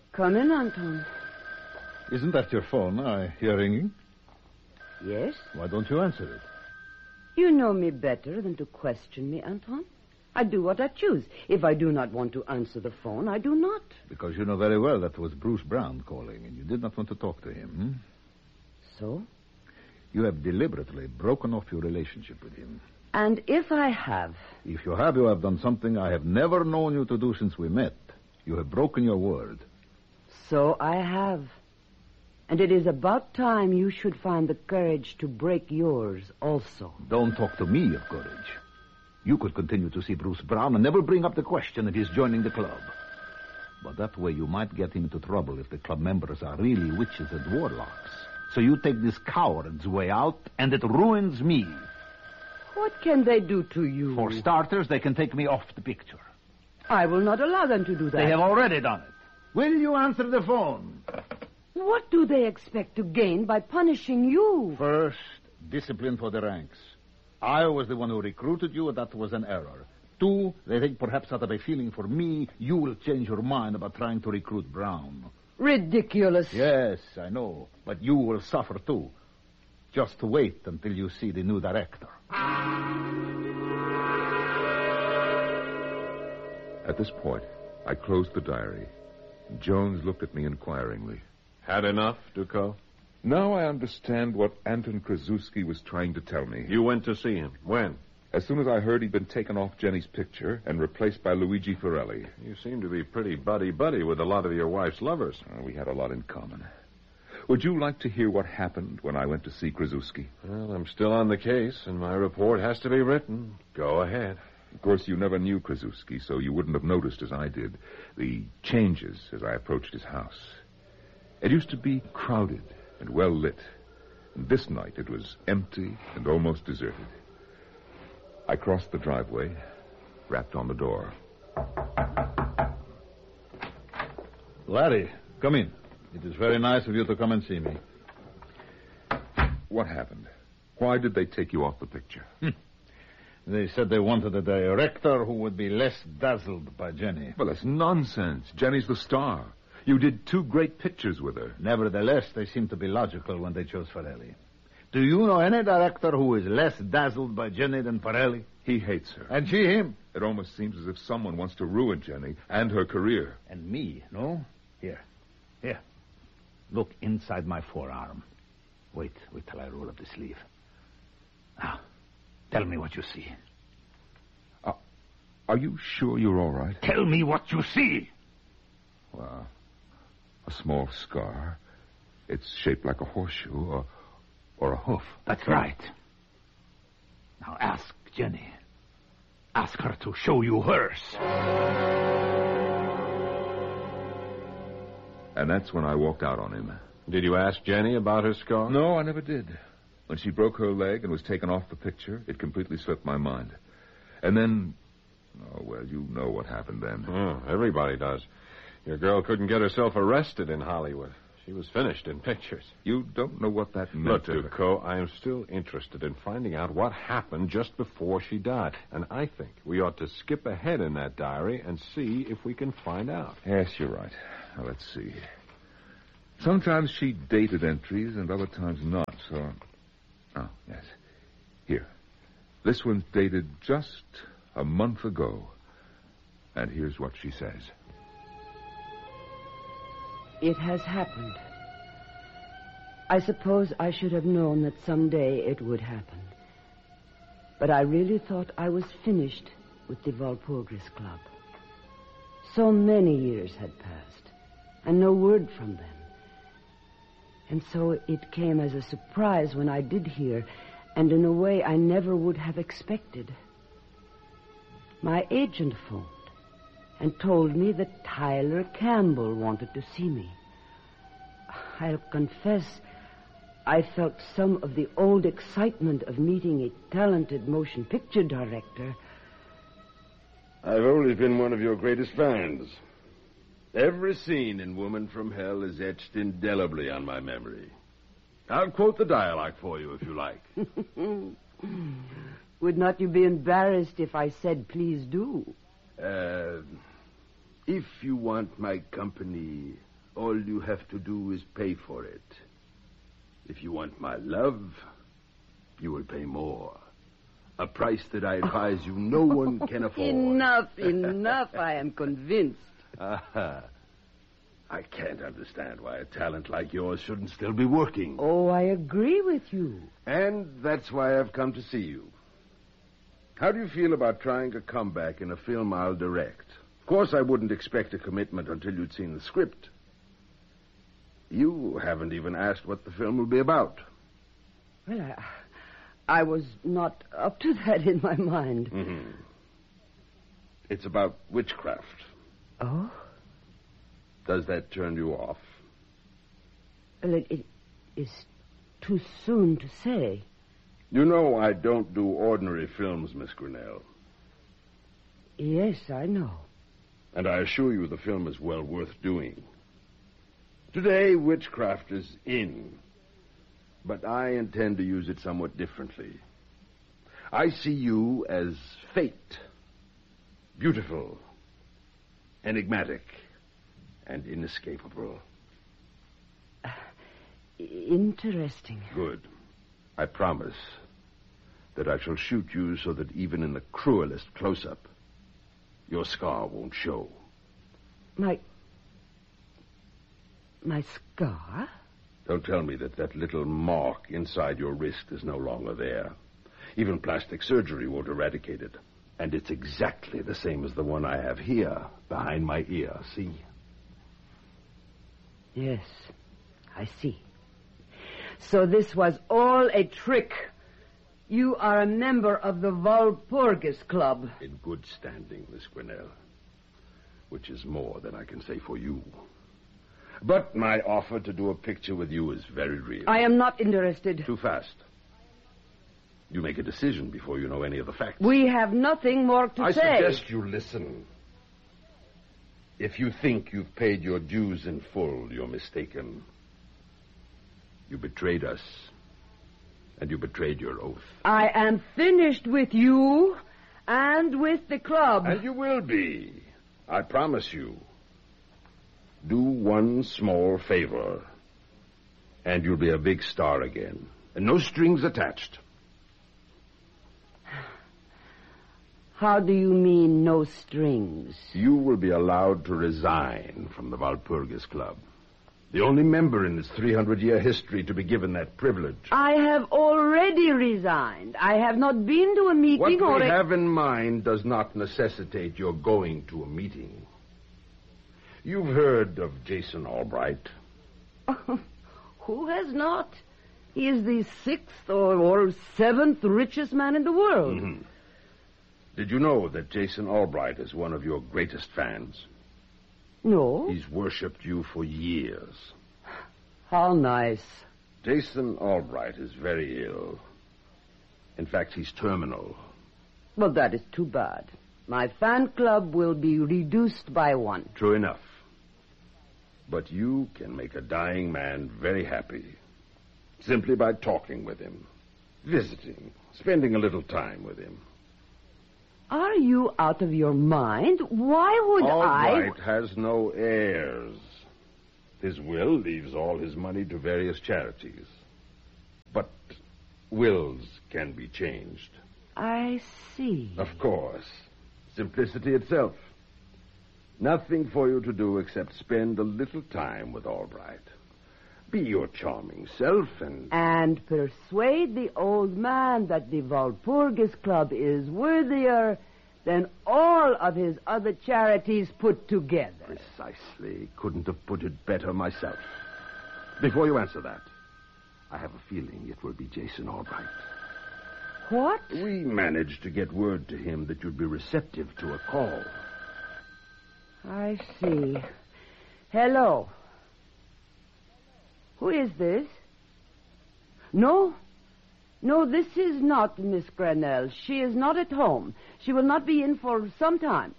Come in, Anton. Isn't that your phone I hear ringing? Yes? Why don't you answer it? You know me better than to question me, Anton. I do what I choose. If I do not want to answer the phone, I do not. Because you know very well that was Bruce Brown calling, and you did not want to talk to him. So? You have deliberately broken off your relationship with him. And if I have? If you have done something I have never known you to do since we met. You have broken your word. So I have. And it is about time you should find the courage to break yours also. Don't talk to me of courage. You could continue to see Bruce Brown and never bring up the question of his joining the club. But that way you might get him into trouble if the club members are really witches and warlocks. So you take this coward's way out, and it ruins me. What can they do to you? For starters, they can take me off the picture. I will not allow them to do that. They have already done it. Will you answer the phone? What do they expect to gain by punishing you? First, discipline for the ranks. I was the one who recruited you, and that was an error. 2, they think perhaps out of a feeling for me, you will change your mind about trying to recruit Brown. Ridiculous. Yes, I know. But you will suffer, too. Just wait until you see the new director. At this point, I closed the diary. Jones looked at me inquiringly. Had enough, Ducot? Now I understand what Anton Krasuski was trying to tell me. You went to see him. When? As soon as I heard he'd been taken off Jenny's picture and replaced by Luigi Ferrelli. You seem to be pretty buddy-buddy with a lot of your wife's lovers. We had a lot in common. Would you like to hear what happened when I went to see Krasuski? Well, I'm still on the case, and my report has to be written. Go ahead. Of course, you never knew Krasuski, so you wouldn't have noticed, as I did, the changes as I approached his house. It used to be crowded and well lit. And this night it was empty and almost deserted. I crossed the driveway, rapped on the door. Larry, come in. It is very nice of you to come and see me. What happened? Why did they take you off the picture? They said they wanted a director who would be less dazzled by Jenny. Well, that's nonsense. Jenny's the star. You did 2 great pictures with her. Nevertheless, they seem to be logical when they chose Ferrelli. Do you know any director who is less dazzled by Jenny than Ferrelli? He hates her. And she him. It almost seems as if someone wants to ruin Jenny and her career. And me, no? Here. Look inside my forearm. Wait till I roll up the sleeve. Now, tell me what you see. Are you sure you're all right? Tell me what you see. Well, a small scar. It's shaped like a horseshoe or a hoof. That's right. Now ask Jenny. Ask her to show you hers. And that's when I walked out on him. Did you ask Jenny about her scar? No, I never did. When she broke her leg and was taken off the picture, it completely slipped my mind. And then... Oh, well, you know what happened then. Oh, everybody does. Your girl couldn't get herself arrested in Hollywood. She was finished in pictures. You don't know what that meant. Look, Ducot, I am still interested in finding out what happened just before she died. And I think we ought to skip ahead in that diary and see if we can find out. Yes, you're right. Now, let's see. Sometimes she dated entries and other times not, so... Oh, yes. Here. This one's dated just a month ago. And here's what she says. It has happened. I suppose I should have known that someday it would happen. But I really thought I was finished with the Walpurgis Club. So many years had passed, and no word from them. And so it came as a surprise when I did hear, and in a way I never would have expected. My agent phoned and told me that Tyler Campbell wanted to see me. I'll confess, I felt some of the old excitement of meeting a talented motion picture director. I've always been one of your greatest fans. Every scene in Woman from Hell is etched indelibly on my memory. I'll quote the dialogue for you if you like. Would not you be embarrassed if I said, please do? If you want my company, all you have to do is pay for it. If you want my love, you will pay more. A price that I advise you no one can afford. Enough. I am convinced. I can't understand why a talent like yours shouldn't still be working. Oh, I agree with you. And that's why I've come to see you. How do you feel about trying a comeback in a film I'll direct? Of course, I wouldn't expect a commitment until you'd seen the script. You haven't even asked what the film will be about. Well, I was not up to that in my mind. Mm-hmm. It's about witchcraft. Oh? Does that turn you off? Well, it is too soon to say. You know I don't do ordinary films, Miss Grinnell. Yes, I know. And I assure you the film is well worth doing. Today, witchcraft is in. But I intend to use it somewhat differently. I see you as fate. Beautiful, enigmatic, and inescapable. Interesting. Good. I promise that I shall shoot you so that even in the cruelest close-up, your scar won't show. My scar? Don't tell me that little mark inside your wrist is no longer there. Even plastic surgery won't eradicate it. And it's exactly the same as the one I have here, behind my ear, see? Yes, I see. So this was all a trick. You are a member of the Walpurgis Club. In good standing, Miss Grinnell. Which is more than I can say for you. But my offer to do a picture with you is very real. I am not interested. Too fast. You make a decision before you know any of the facts. We have nothing more to say. I suggest you listen. If you think you've paid your dues in full, you're mistaken. You betrayed us. And you betrayed your oath. I am finished with you and with the club. And you will be. I promise you. Do one small favor, and you'll be a big star again. And no strings attached. How do you mean, no strings? You will be allowed to resign from the Walpurgis Club. The only member in its 300-year history to be given that privilege. I have already resigned. I have not been to a meeting What we have in mind does not necessitate your going to a meeting. You've heard of Jason Albright. Who has not? He is the 6th or 7th richest man in the world. Mm-hmm. Did you know that Jason Albright is one of your greatest fans? No. He's worshipped you for years. How nice. Jason Albright is very ill. In fact, he's terminal. Well, that is too bad. My fan club will be reduced by 1. True enough. But you can make a dying man very happy. Simply by talking with him, visiting, spending a little time with him. Are you out of your mind? Why would Albright has no heirs. His will leaves all his money to various charities. But wills can be changed. I see. Of course. Simplicity itself. Nothing for you to do except spend a little time with Albright. Be your charming self and persuade the old man that the Walpurgis Club is worthier than all of his other charities put together. Precisely. Couldn't have put it better myself. Before you answer that, I have a feeling it will be Jason Albright. What? We managed to get word to him that you'd be receptive to a call. I see. Hello. Who is this? No, this is not Miss Grinnell. She is not at home. She will not be in for some time.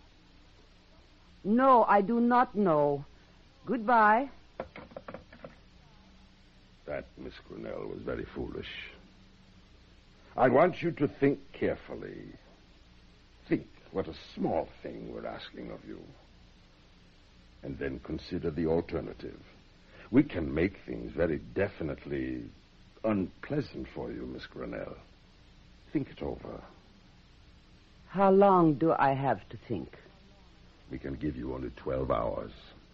No, I do not know. Goodbye. That, Miss Grinnell, was very foolish. I want you to think carefully. Think what a small thing we're asking of you. and then consider the alternative. We can make things very definitely unpleasant for you, Miss Granell. Think it over. How long do I have to think? We can give you only 12 hours.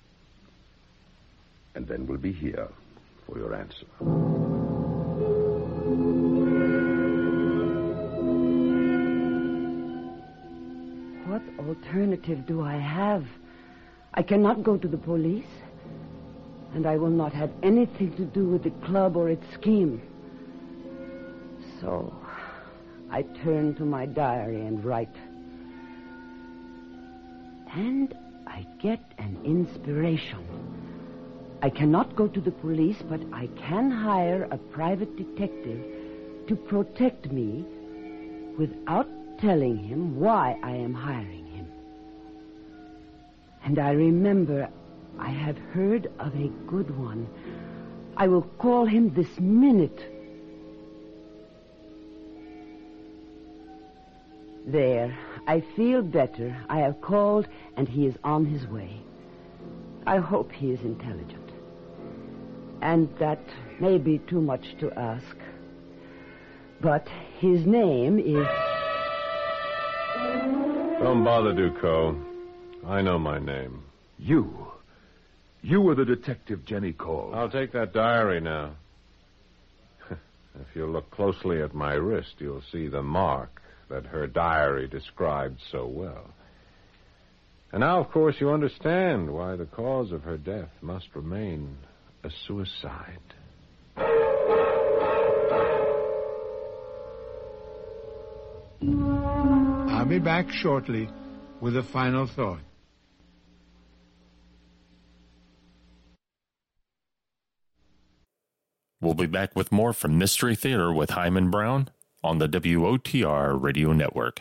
And then we'll be here for your answer. What alternative do I have? I cannot go to the police, and I will not have anything to do with the club or its scheme. So, I turn to my diary and write. And I get an inspiration. I cannot go to the police, but I can hire a private detective to protect me without telling him why I am hiring him. And I remember I have heard of a good one. I will call him this minute. There, I feel better. I have called, and he is on his way. I hope he is intelligent. And that may be too much to ask. But his name is... Don't bother, Ducot. I know my name. You were the detective Jenny called. I'll take that diary now. If you look closely at my wrist, you'll see the mark that her diary described so well. And now, of course, you understand why the cause of her death must remain a suicide. I'll be back shortly with a final thought. We'll be back with more from Mystery Theater with Hyman Brown on the WOTR Radio Network.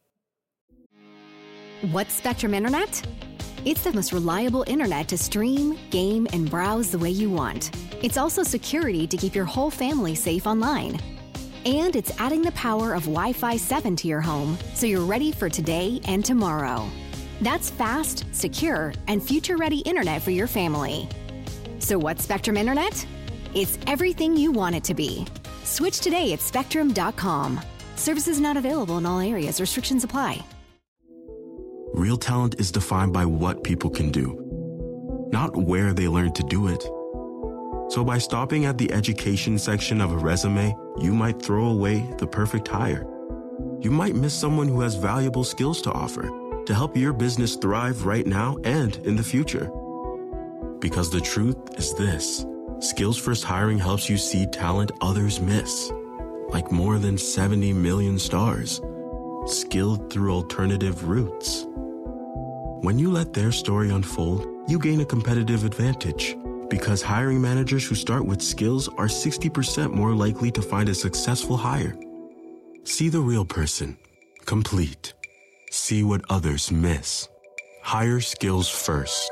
What's Spectrum Internet? It's the most reliable internet to stream, game, and browse the way you want. It's also security to keep your whole family safe online. And it's adding the power of Wi-Fi 7 to your home so you're ready for today and tomorrow. That's fast, secure, and future-ready internet for your family. So what's Spectrum Internet? It's everything you want it to be. Switch today at Spectrum.com. Services not available in all areas. Restrictions apply. Real talent is defined by what people can do, not where they learn to do it. So by stopping at the education section of a resume, you might throw away the perfect hire. You might miss someone who has valuable skills to offer to help your business thrive right now and in the future. Because the truth is this. Skills First Hiring helps you see talent others miss, like more than 70 million stars, skilled through alternative routes. When you let their story unfold, you gain a competitive advantage, because hiring managers who start with skills are 60% more likely to find a successful hire. See the real person, complete. See what others miss. Hire skills first.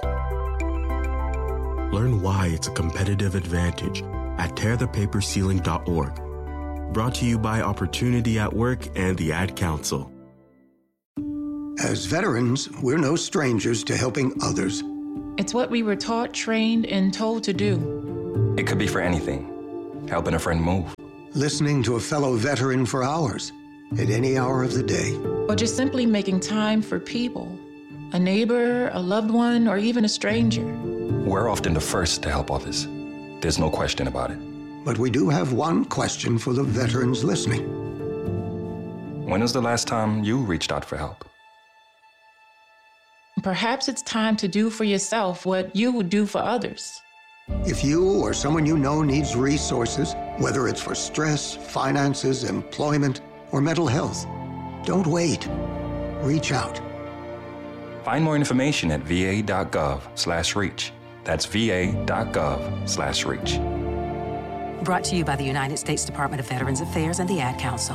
Learn why it's a competitive advantage at tearthepaperceiling.org. Brought to you by Opportunity at Work and the Ad Council. As veterans, we're no strangers to helping others. It's what we were taught, trained, and told to do. It could be for anything. Helping a friend move. Listening to a fellow veteran for hours, at any hour of the day. Or just simply making time for people. A neighbor, a loved one, or even a stranger. We're often the first to help others. There's no question about it. But we do have one question for the veterans listening. When was the last time you reached out for help? Perhaps it's time to do for yourself what you would do for others. If you or someone you know needs resources, whether it's for stress, finances, employment, or mental health, don't wait. Reach out. Find more information at va.gov/reach. That's va.gov/reach. Brought to you by the United States Department of Veterans Affairs and the Ad Council.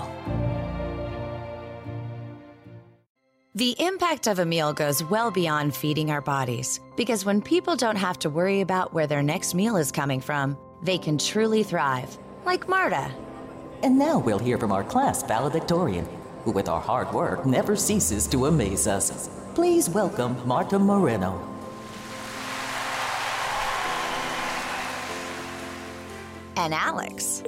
The impact of a meal goes well beyond feeding our bodies, because when people don't have to worry about where their next meal is coming from, they can truly thrive, like Marta. And now we'll hear from our class valedictorian, who with our hard work never ceases to amaze us. Please welcome Marta Moreno. and Alex.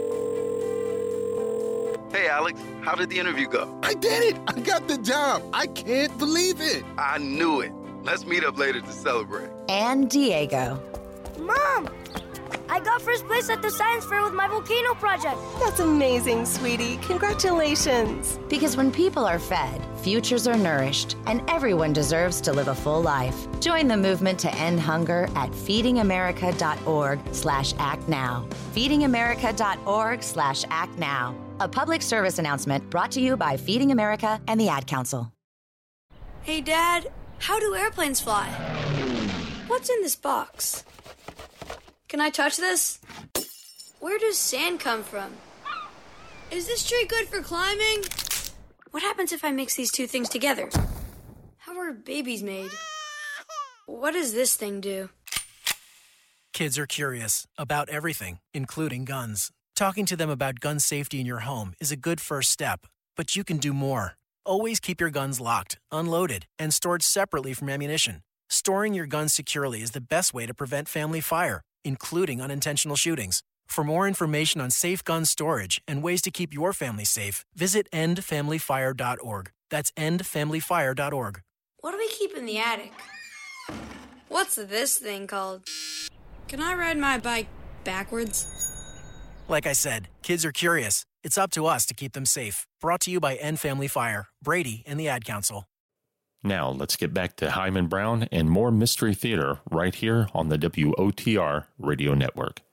Hey, Alex, how did the interview go? I did it! I got the job! I can't believe it! I knew it. Let's meet up later to celebrate. And Diego. Mom! I got first place at the science fair with my volcano project. That's amazing, sweetie. Congratulations. Because when people are fed, futures are nourished, and everyone deserves to live a full life. Join the movement to end hunger at feedingamerica.org/actnow. feedingamerica.org/actnow. A public service announcement brought to you by Feeding America and the Ad Council. Hey, Dad, how do airplanes fly? What's in this box? Can I touch this? Where does sand come from? Is this tree good for climbing? What happens if I mix these two things together? How are babies made? What does this thing do? Kids are curious about everything, including guns. Talking to them about gun safety in your home is a good first step, but you can do more. Always keep your guns locked, unloaded, and stored separately from ammunition. Storing your guns securely is the best way to prevent family fire, including unintentional shootings. For more information on safe gun storage and ways to keep your family safe, visit endfamilyfire.org. That's endfamilyfire.org. What do we keep in the attic? What's this thing called? Can I ride my bike backwards? Like I said, kids are curious. It's up to us to keep them safe. Brought to you by End Family Fire, Brady, and the Ad Council. Now, let's get back to Hyman Brown and more Mystery Theater right here on the WOTR Radio Network.